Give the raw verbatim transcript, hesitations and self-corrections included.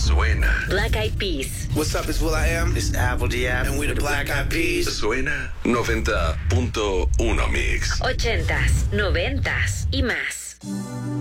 Suena. Black Eyed Peas. What's up, it's Will I Am. It's Apple D App. And we're the Black Eyed Peas. Suena noventa punto uno Mix. Ochentas, noventas y más.